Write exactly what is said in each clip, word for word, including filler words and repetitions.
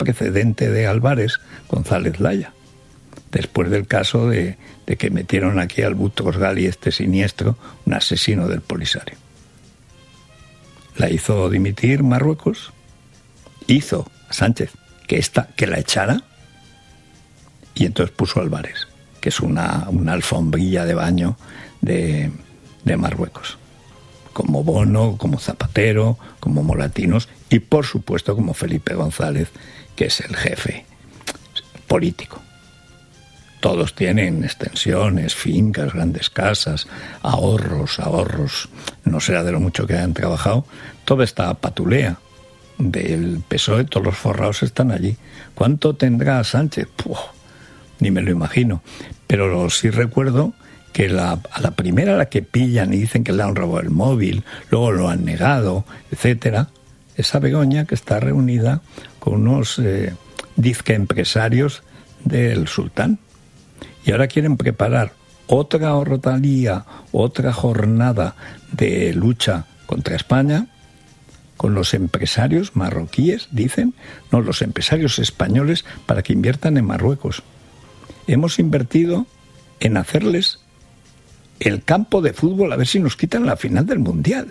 precedente de Álvarez González Laya, después del caso de, de que metieron aquí al Boutros Ghali, este siniestro, un asesino del Polisario. La hizo dimitir Marruecos, hizo a Sánchez que, esta, que la echara, y entonces puso a Álvarez, que es una, una alfombrilla de baño de, de Marruecos, como Bono, como Zapatero, como Molatinos, y por supuesto como Felipe González, que es el jefe político. Todos tienen extensiones, fincas, grandes casas, ahorros, ahorros, no será de lo mucho que hayan trabajado. Toda esta patulea del P S O E, todos los forrados están allí. ¿Cuánto tendrá Sánchez? Puh, ni me lo imagino. Pero sí recuerdo que la, a la primera a la que pillan y dicen que le han robado el móvil, luego lo han negado, etcétera, esa Begoña que está reunida con unos eh, dizque empresarios del sultán. Y ahora quieren preparar otra rotalía, otra jornada de lucha contra España con los empresarios marroquíes, dicen, no, los empresarios españoles, para que inviertan en Marruecos. Hemos invertido en hacerles el campo de fútbol, a ver si nos quitan la final del Mundial,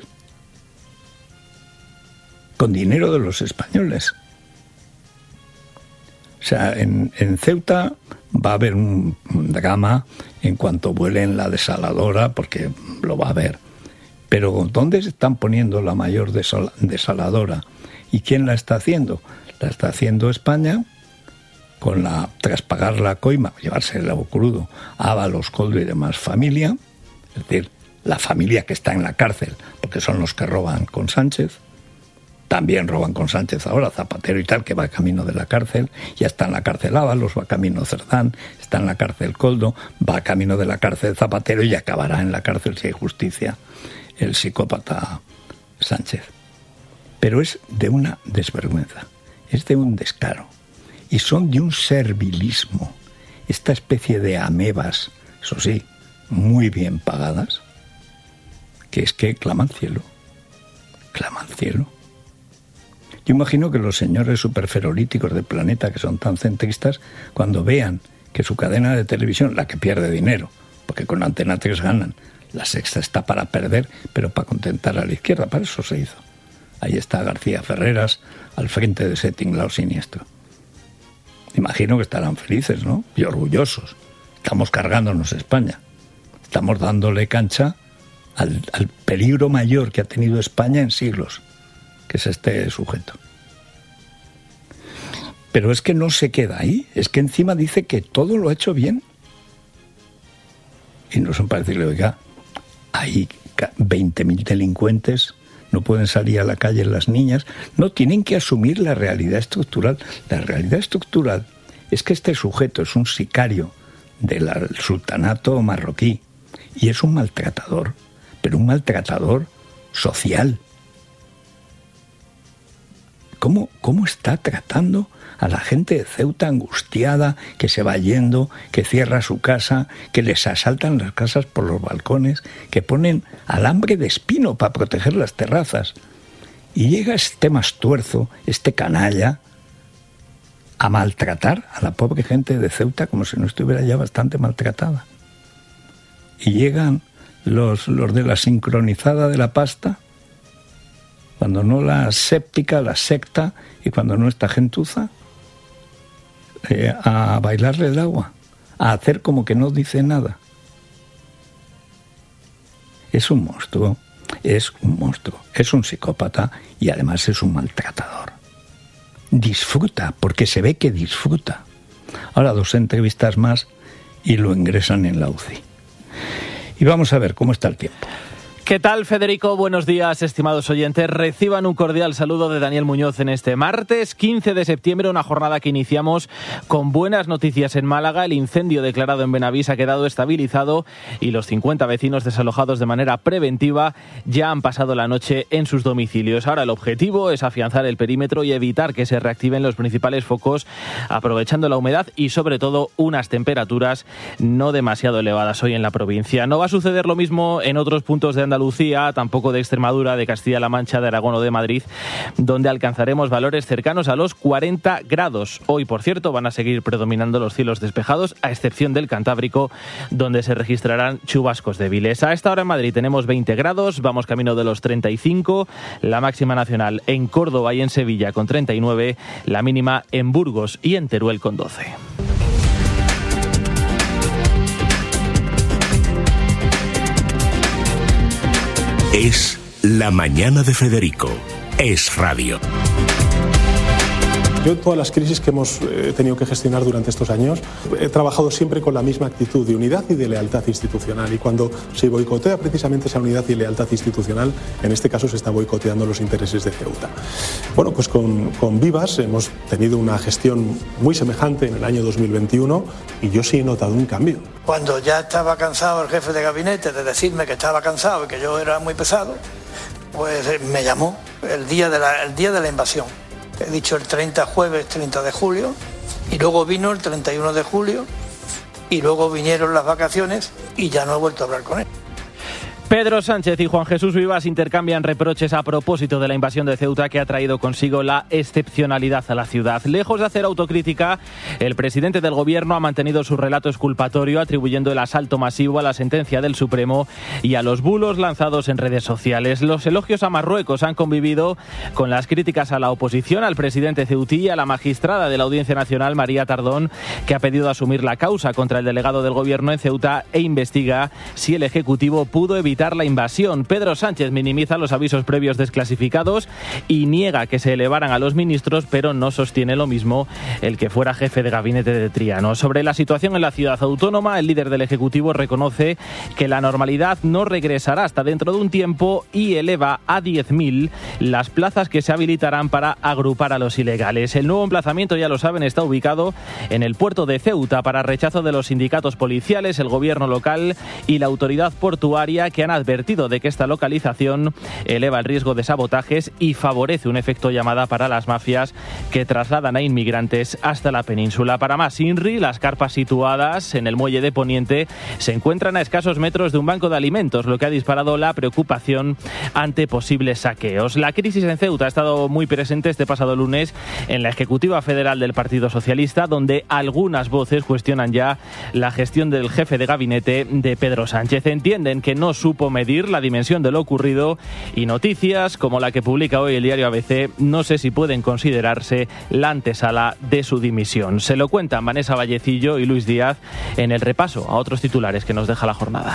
con dinero de los españoles. O sea, en, en Ceuta va a haber un, un drama en cuanto vuelen la desaladora, porque lo va a haber. Pero ¿dónde se están poniendo la mayor desal, desaladora? ¿Y quién la está haciendo? La está haciendo España, con la, tras pagar la coima, llevarse el agua crudo, Ábalos, Coldo y demás familia, es decir, la familia que está en la cárcel, porque son los que roban con Sánchez. También roban con Sánchez ahora, Zapatero y tal, que va camino de la cárcel. Ya está en la cárcel Ábalos, va camino Cerdán, está en la cárcel Coldo, va camino de la cárcel Zapatero y acabará en la cárcel, si hay justicia, el psicópata Sánchez. Pero es de una desvergüenza, es de un descaro. Y son de un servilismo, esta especie de amebas, eso sí, muy bien pagadas, que es que claman cielo, claman cielo. Yo imagino que los señores superferolíticos del planeta, que son tan centristas, cuando vean que su cadena de televisión, la que pierde dinero, porque con Antena tres ganan, la Sexta está para perder, pero para contentar a la izquierda, para eso se hizo. Ahí está García Ferreras al frente de ese tinglao siniestro. Imagino que estarán felices, ¿no? Y orgullosos. Estamos cargándonos España. Estamos dándole cancha al, al peligro mayor que ha tenido España en siglos, que es este sujeto. Pero es que no se queda ahí, es que encima dice que todo lo ha hecho bien. Y no son para decirle, oiga, hay veinte mil delincuentes, no pueden salir a la calle las niñas, no, tienen que asumir la realidad estructural. La realidad estructural es que este sujeto es un sicario del sultanato marroquí y es un maltratador, pero un maltratador social. ¿Cómo, cómo está tratando a la gente de Ceuta angustiada, que se va yendo, que cierra su casa, que les asaltan las casas por los balcones, que ponen alambre de espino para proteger las terrazas? Y llega este mastuerzo, este canalla, a maltratar a la pobre gente de Ceuta como si no estuviera ya bastante maltratada. Y llegan los, los de la sincronizada de la pasta, cuando no la séptica, la secta, y cuando no esta gentuza, eh, a bailarle el agua, a hacer como que no dice nada. Es un monstruo, es un monstruo, es un psicópata y además es un maltratador. Disfruta, porque se ve que disfruta. Ahora dos entrevistas más y lo ingresan en la U C I. Y vamos a ver cómo está el tiempo. ¿Qué tal, Federico? Buenos días, estimados oyentes. Reciban un cordial saludo de Daniel Muñoz en este martes quince de septiembre, una jornada que iniciamos con buenas noticias en Málaga. El incendio declarado en Benavís ha quedado estabilizado y los cincuenta vecinos desalojados de manera preventiva ya han pasado la noche en sus domicilios. Ahora el objetivo es afianzar el perímetro y evitar que se reactiven los principales focos, aprovechando la humedad y sobre todo unas temperaturas no demasiado elevadas hoy en la provincia. No va a suceder lo mismo en otros puntos de Andalucía, Andalucía, tampoco de Extremadura, de Castilla-La Mancha, de Aragón o de Madrid, donde alcanzaremos valores cercanos a los cuarenta grados. Hoy, por cierto, van a seguir predominando los cielos despejados, a excepción del Cantábrico, donde se registrarán chubascos débiles. A esta hora en Madrid tenemos veinte grados, vamos camino de los treinta y cinco, la máxima nacional en Córdoba y en Sevilla con treinta y nueve, la mínima en Burgos y en Teruel con doce. Es La Mañana de Federico. Es radio. Yo todas las crisis que hemos eh, tenido que gestionar durante estos años he trabajado siempre con la misma actitud de unidad y de lealtad institucional, y cuando se boicotea precisamente esa unidad y lealtad institucional, en este caso se está boicoteando los intereses de Ceuta. Bueno, pues con, con Vivas hemos tenido una gestión muy semejante en el año dos mil veintiuno y yo sí he notado un cambio. Cuando ya estaba cansado el jefe de gabinete de decirme que estaba cansado y que yo era muy pesado, pues me llamó el día de la, el día de la invasión. He dicho el treinta, jueves treinta de julio, y luego vino el treinta y uno de julio, y luego vinieron las vacaciones y ya no he vuelto a hablar con él. Pedro Sánchez y Juan Jesús Vivas intercambian reproches a propósito de la invasión de Ceuta, que ha traído consigo la excepcionalidad a la ciudad. Lejos de hacer autocrítica, el presidente del Gobierno ha mantenido su relato exculpatorio, atribuyendo el asalto masivo a la sentencia del Supremo y a los bulos lanzados en redes sociales. Los elogios a Marruecos han convivido con las críticas a la oposición, al presidente ceutí y a la magistrada de la Audiencia Nacional, María Tardón, que ha pedido asumir la causa contra el delegado del Gobierno en Ceuta e investiga si el Ejecutivo pudo evitar la invasión. Pedro Sánchez minimiza los avisos previos desclasificados y niega que se elevaran a los ministros, pero no sostiene lo mismo el que fuera jefe de gabinete de Triano. Sobre la situación en la ciudad autónoma, el líder del Ejecutivo reconoce que la normalidad no regresará hasta dentro de un tiempo y eleva a diez mil las plazas que se habilitarán para agrupar a los ilegales. El nuevo emplazamiento, ya lo saben, está ubicado en el puerto de Ceuta, para rechazo de los sindicatos policiales, el gobierno local y la autoridad portuaria, que han advertido de que esta localización eleva el riesgo de sabotajes y favorece un efecto llamada para las mafias que trasladan a inmigrantes hasta la península. Para más INRI, las carpas situadas en el muelle de Poniente se encuentran a escasos metros de un banco de alimentos, lo que ha disparado la preocupación ante posibles saqueos. La crisis en Ceuta ha estado muy presente este pasado lunes en la Ejecutiva Federal del Partido Socialista, donde algunas voces cuestionan ya la gestión del jefe de gabinete de Pedro Sánchez. Entienden que no supo medir la dimensión de lo ocurrido, y noticias como la que publica hoy el diario A B C no sé si pueden considerarse la antesala de su dimisión. Se lo cuentan Vanessa Vallecillo y Luis Díaz en el repaso a otros titulares que nos deja la jornada.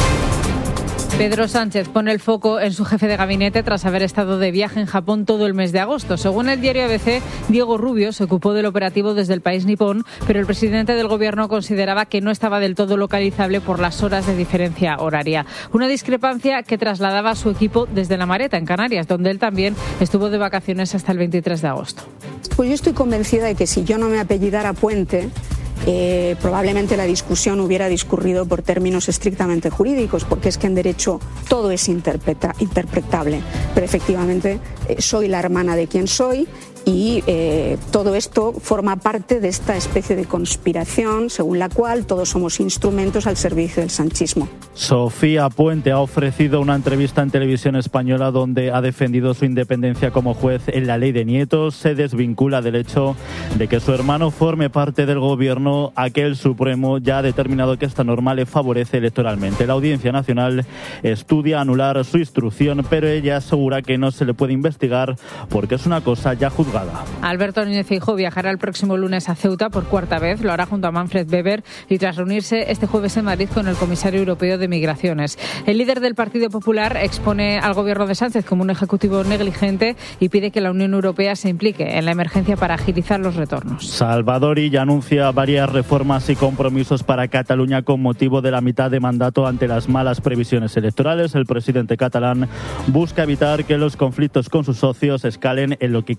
Pedro Sánchez pone el foco en su jefe de gabinete tras haber estado de viaje en Japón todo el mes de agosto. Según el diario A B C, Diego Rubio se ocupó del operativo desde el país nipón, pero el presidente del Gobierno consideraba que no estaba del todo localizable por las horas de diferencia horaria. Una discrepancia que trasladaba a su equipo desde La Mareta, en Canarias, donde él también estuvo de vacaciones hasta el veintitrés de agosto. Pues yo estoy convencida de que si yo no me apellidara Puente, Eh, probablemente la discusión hubiera discurrido por términos estrictamente jurídicos, porque es que en derecho todo es interpreta, interpretable, pero efectivamente eh, soy la hermana de quien soy, y eh, todo esto forma parte de esta especie de conspiración según la cual todos somos instrumentos al servicio del sanchismo. Sofía Puente ha ofrecido una entrevista en Televisión Española donde ha defendido su independencia como juez en la ley de nietos. Se desvincula del hecho de que su hermano forme parte del gobierno, a que el Supremo ya ha determinado que esta norma le favorece electoralmente. La Audiencia Nacional estudia anular su instrucción, pero ella asegura que no se le puede investigar porque es una cosa ya juzgada. Alberto Núñez Feijóo viajará el próximo lunes a Ceuta por cuarta vez. Lo hará junto a Manfred Weber y tras reunirse este jueves en Madrid con el comisario europeo de Migraciones. El líder del Partido Popular expone al gobierno de Sánchez como un ejecutivo negligente y pide que la Unión Europea se implique en la emergencia para agilizar los retornos. Salvadori ya anuncia varias reformas y compromisos para Cataluña con motivo de la mitad de mandato ante las malas previsiones electorales. El presidente catalán busca evitar que los conflictos con sus socios escalen en lo que queda de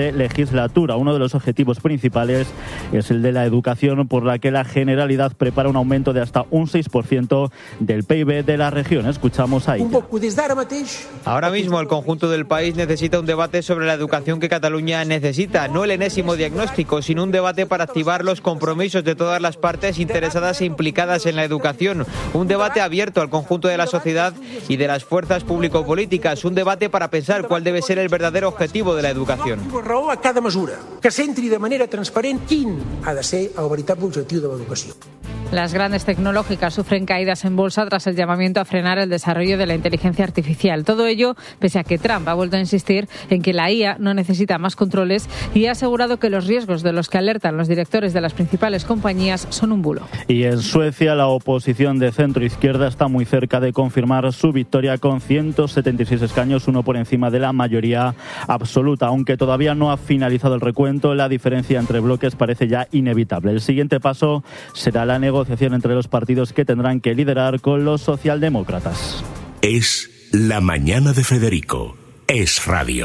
siguiente legislatura. Uno de los objetivos principales es el de la educación, por la que la Generalidad prepara un aumento de hasta un seis por ciento del P I B de la región. Escuchamos ahí. Ahora mismo el conjunto del país necesita un debate sobre la educación que Cataluña necesita, no el enésimo diagnóstico, sino un debate para activar los compromisos de todas las partes interesadas e implicadas en la educación. Un debate abierto al conjunto de la sociedad y de las fuerzas público-políticas. Un debate para pensar cuál debe ser el verdadero objetivo de la educación. Raó a cada mesura, que centri de manera transparent quin ha de ser el veritable objectiu de l'educació. Las grandes tecnológicas sufren caídas en bolsa tras el llamamiento a frenar el desarrollo de la inteligencia artificial. Todo ello pese a que Trump ha vuelto a insistir en que la I A no necesita más controles y ha asegurado que los riesgos de los que alertan los directores de las principales compañías son un bulo. Y en Suecia la oposición de centro-izquierda está muy cerca de confirmar su victoria con ciento setenta y seis escaños, uno por encima de la mayoría absoluta. Aunque todavía no ha finalizado el recuento, la diferencia entre bloques parece ya inevitable. El siguiente paso será la negociación entre los partidos que tendrán que liderar con los socialdemócratas. Es la mañana de Federico. Es radio.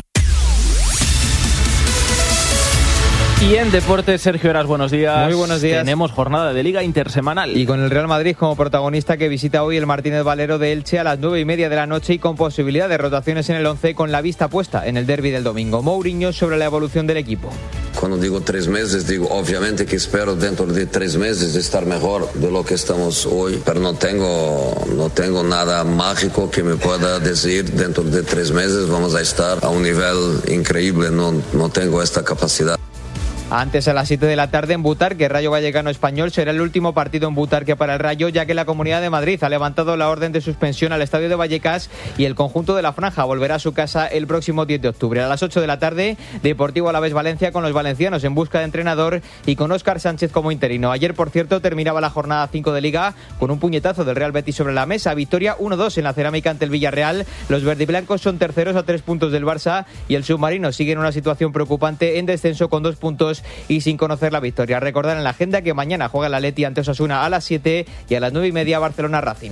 Y en deportes, Sergio Heras, buenos días. Muy buenos días. Tenemos jornada de Liga Intersemanal. Y con el Real Madrid como protagonista, que visita hoy el Martínez Valero de Elche a las nueve y media de la noche y con posibilidad de rotaciones en el once, con la vista puesta en el derbi del domingo. Mourinho sobre la evolución del equipo. Cuando digo tres meses, digo obviamente que espero dentro de tres meses estar mejor de lo que estamos hoy, pero no tengo, no tengo nada mágico que me pueda decir dentro de tres meses vamos a estar a un nivel increíble, no, no tengo esta capacidad. Antes, a las siete de la tarde en Butarque, Rayo Vallecano Español. Será el último partido en Butarque para el Rayo, ya que la Comunidad de Madrid ha levantado la orden de suspensión al estadio de Vallecas y el conjunto de la Franja volverá a su casa el próximo diez de octubre. A las ocho de la tarde, Deportivo Alavés Valencia con los valencianos en busca de entrenador y con Óscar Sánchez como interino. Ayer, por cierto, terminaba la jornada cinco de Liga con un puñetazo del Real Betis sobre la mesa. Victoria uno dos en la Cerámica ante el Villarreal. Los verdiblancos son terceros a tres puntos del Barça y el submarino sigue en una situación preocupante en descenso con dos puntos y sin conocer la victoria. Recordar en la agenda que mañana juega el Atleti ante Osasuna a las siete y a las nueve y media Barcelona Racing.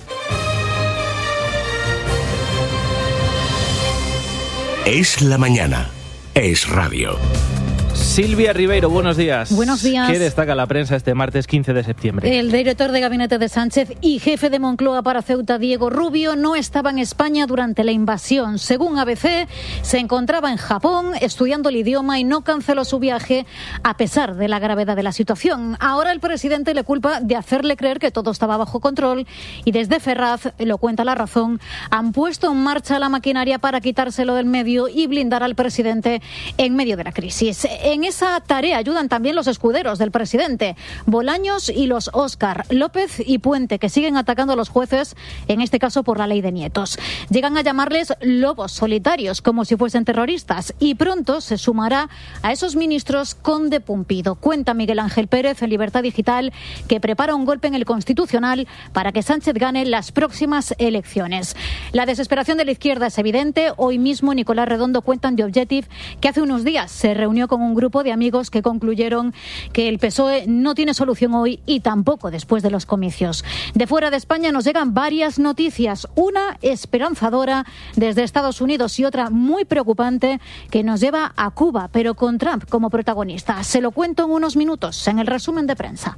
Es la mañana. Es radio. Silvia Ribeiro, buenos días. Buenos días. ¿Qué destaca la prensa este martes quince de septiembre? El director de gabinete de Sánchez y jefe de Moncloa para Ceuta, Diego Rubio, no estaba en España durante la invasión. Según A B C, se encontraba en Japón estudiando el idioma y no canceló su viaje a pesar de la gravedad de la situación. Ahora el presidente le culpa de hacerle creer que todo estaba bajo control y desde Ferraz, lo cuenta La Razón, han puesto en marcha la maquinaria para quitárselo del medio y blindar al presidente en medio de la crisis. En esa tarea ayudan también los escuderos del presidente, Bolaños y los Óscar, López y Puente, que siguen atacando a los jueces, en este caso por la ley de nietos. Llegan a llamarles lobos solitarios, como si fuesen terroristas, y pronto se sumará a esos ministros Conde Pumpido. Cuenta Miguel Ángel Pérez en Libertad Digital que prepara un golpe en el Constitucional para que Sánchez gane las próximas elecciones. La desesperación de la izquierda es evidente. Hoy mismo Nicolás Redondo cuenta en The Objective que hace unos días se reunió con un grupo de amigos que concluyeron que el P S O E no tiene solución hoy y tampoco después de los comicios. De fuera de España nos llegan varias noticias, una esperanzadora desde Estados Unidos y otra muy preocupante que nos lleva a Cuba, pero con Trump como protagonista. Se lo cuento en unos minutos en el resumen de prensa.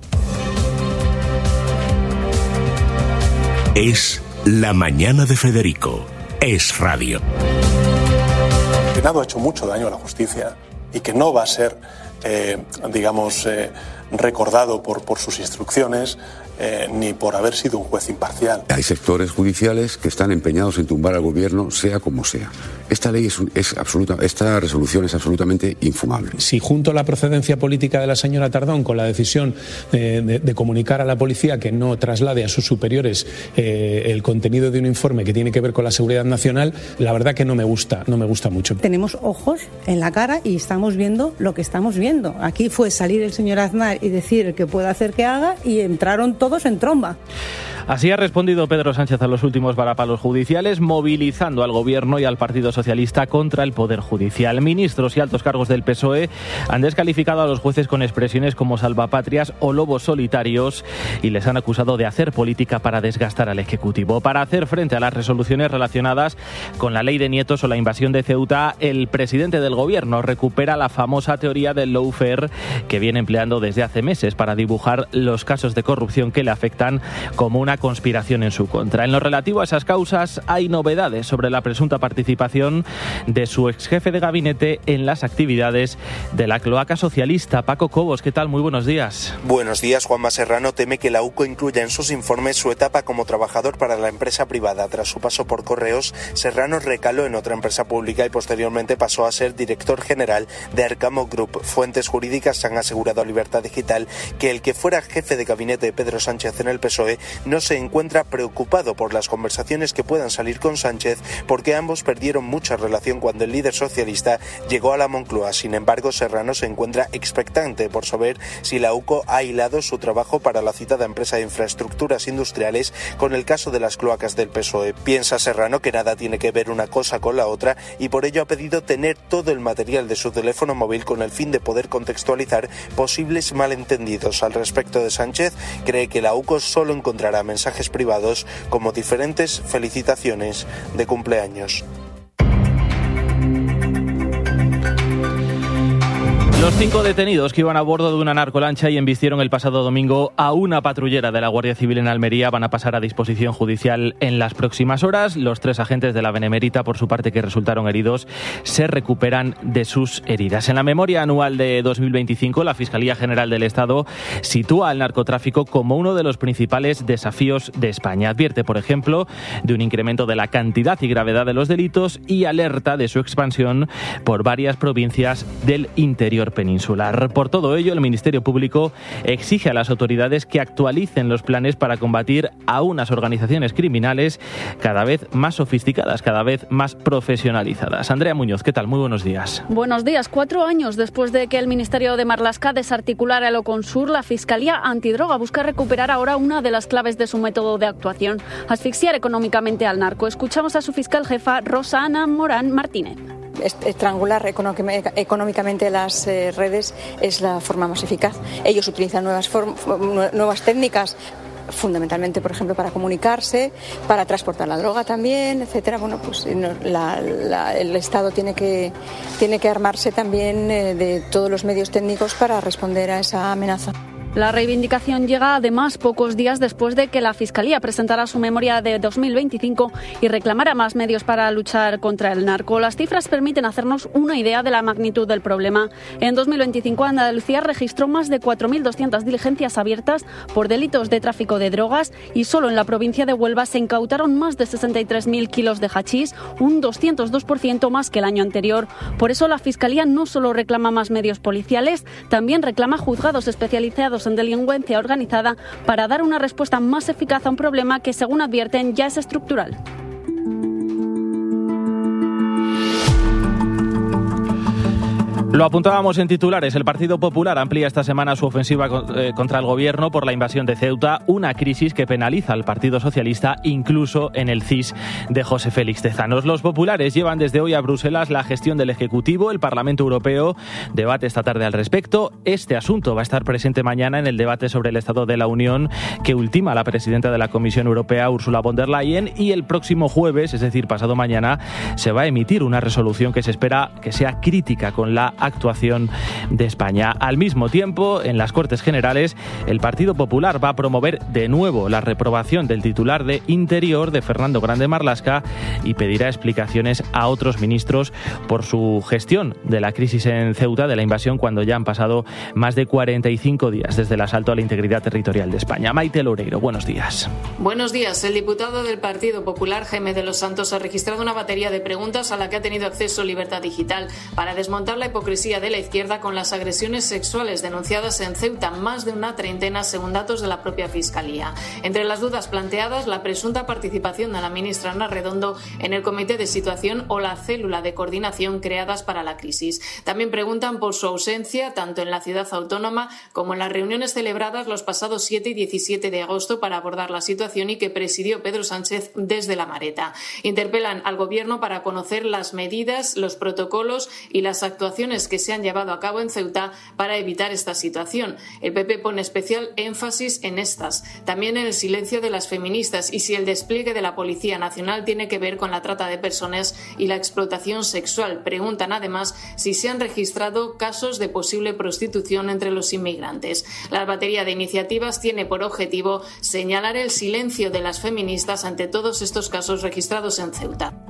Es la mañana de Federico. Es radio. El Senado ha hecho mucho daño a la justicia y que no va a ser, eh, digamos, eh, recordado por, por sus instrucciones eh, ni por haber sido un juez imparcial. Hay sectores judiciales que están empeñados en tumbar al gobierno, sea como sea. Esta ley es, es absoluta, esta resolución es absolutamente infumable. Si junto la procedencia política de la señora Tardón con la decisión eh, de, de comunicar a la policía que no traslade a sus superiores eh, el contenido de un informe que tiene que ver con la seguridad nacional, la verdad que no me gusta, no me gusta mucho. Tenemos ojos en la cara y estamos viendo lo que estamos viendo. viendo. Aquí fue salir el señor Aznar y decir que puede hacer que haga y entraron todos en tromba. Así ha respondido Pedro Sánchez a los últimos varapalos judiciales, movilizando al Gobierno y al Partido Socialista contra el Poder Judicial. Ministros y altos cargos del P S O E han descalificado a los jueces con expresiones como salvapatrias o lobos solitarios y les han acusado de hacer política para desgastar al Ejecutivo. Para hacer frente a las resoluciones relacionadas con la ley de nietos o la invasión de Ceuta, el presidente del Gobierno recupera la famosa teoría del lawfare que viene empleando desde hace meses para dibujar los casos de corrupción que le afectan como una conspiración en su contra. En lo relativo a esas causas, hay novedades sobre la presunta participación de su ex jefe de gabinete en las actividades de la cloaca socialista. Paco Cobos, ¿qué tal? Muy buenos días. Buenos días. Juanma Serrano teme que la U C O incluya en sus informes su etapa como trabajador para la empresa privada. Tras su paso por Correos, Serrano recaló en otra empresa pública y posteriormente pasó a ser director general de Arcamo Group. Fuentes jurídicas han asegurado a Libertad Digital que el que fuera jefe de gabinete de Pedro Sánchez en el P S O E no se encuentra preocupado por las conversaciones que puedan salir con Sánchez, porque ambos perdieron mucha relación cuando el líder socialista llegó a la Moncloa. Sin embargo, Serrano se encuentra expectante por saber si la U C O ha hilado su trabajo para la citada empresa de infraestructuras industriales con el caso de las cloacas del P S O E. Piensa Serrano que nada tiene que ver una cosa con la otra y por ello ha pedido tener todo el material de su teléfono móvil con el fin de poder contextualizar posibles malentendidos. Al respecto de Sánchez, cree que la U C O solo encontrará mensajes privados como diferentes felicitaciones de cumpleaños. Los cinco detenidos que iban a bordo de una narcolancha y embistieron el pasado domingo a una patrullera de la Guardia Civil en Almería van a pasar a disposición judicial en las próximas horas. Los tres agentes de la Benemérita, por su parte, que resultaron heridos, se recuperan de sus heridas. En la memoria anual de dos mil veinticinco, la Fiscalía General del Estado sitúa al narcotráfico como uno de los principales desafíos de España. Advierte, por ejemplo, de un incremento de la cantidad y gravedad de los delitos y alerta de su expansión por varias provincias del interior peninsular. Por todo ello, el Ministerio Público exige a las autoridades que actualicen los planes para combatir a unas organizaciones criminales cada vez más sofisticadas, cada vez más profesionalizadas. Andrea Muñoz, ¿qué tal? Muy buenos días. Buenos días. Cuatro años después de que el Ministerio de Marlaska desarticulara el Oconsur, la Fiscalía Antidroga busca recuperar ahora una de las claves de su método de actuación: asfixiar económicamente al narco. Escuchamos a su fiscal jefa, Rosa Ana Morán Martínez. Estrangular económicamente las eh, redes es la forma más eficaz. Ellos utilizan nuevas, form- nuevas técnicas, fundamentalmente, por ejemplo, para comunicarse, para transportar la droga también, etcétera. Bueno, pues la, la, el Estado tiene que, tiene que armarse también eh, de todos los medios técnicos para responder a esa amenaza. La reivindicación llega además pocos días después de que la Fiscalía presentara su memoria de dos mil veinticinco y reclamara más medios para luchar contra el narco. Las cifras permiten hacernos una idea de la magnitud del problema. En dos mil veinticinco, Andalucía registró más de cuatro mil doscientas diligencias abiertas por delitos de tráfico de drogas y solo en la provincia de Huelva se incautaron más de sesenta y tres mil kilos de hachís, un doscientos dos por ciento más que el año anterior. Por eso la Fiscalía no solo reclama más medios policiales, también reclama juzgados especializados en delincuencia organizada para dar una respuesta más eficaz a un problema que, según advierten, ya es estructural. Lo apuntábamos en titulares. El Partido Popular amplía esta semana su ofensiva contra el Gobierno por la invasión de Ceuta, una crisis que penaliza al Partido Socialista, incluso en el C I S de José Félix Tezanos. Los populares llevan desde hoy a Bruselas la gestión del Ejecutivo. El Parlamento Europeo debate esta tarde al respecto. Este asunto va a estar presente mañana en el debate sobre el Estado de la Unión que ultima la presidenta de la Comisión Europea, Ursula von der Leyen, y el próximo jueves, es decir, pasado mañana, se va a emitir una resolución que se espera que sea crítica con la actuación de España. Al mismo tiempo, en las Cortes Generales, el Partido Popular va a promover de nuevo la reprobación del titular de Interior, de Fernando Grande Marlaska, y pedirá explicaciones a otros ministros por su gestión de la crisis en Ceuta, de la invasión, cuando ya han pasado más de cuarenta y cinco días desde el asalto a la integridad territorial de España. Maite Loureiro, buenos días. Buenos días. El diputado del Partido Popular, Jaime de los Santos, ha registrado una batería de preguntas a la que ha tenido acceso Libertad Digital para desmontar la hipocresía travesía de la izquierda con las agresiones sexuales denunciadas en Ceuta, más de una treintena según datos de la propia Fiscalía. Entre las dudas planteadas, la presunta participación de la ministra Ana Redondo en el comité de situación o la célula de coordinación creadas para la crisis. También preguntan por su ausencia tanto en la ciudad autónoma como en las reuniones celebradas los pasados siete y diecisiete de agosto para abordar la situación y que presidió Pedro Sánchez desde La Mareta. Interpelan al Gobierno para conocer las medidas, los protocolos y las actuaciones que se han llevado a cabo en Ceuta para evitar esta situación. El P P pone especial énfasis en estas, también en el silencio de las feministas y si el despliegue de la Policía Nacional tiene que ver con la trata de personas y la explotación sexual. Preguntan además si se han registrado casos de posible prostitución entre los inmigrantes. La batería de iniciativas tiene por objetivo señalar el silencio de las feministas ante todos estos casos registrados en Ceuta.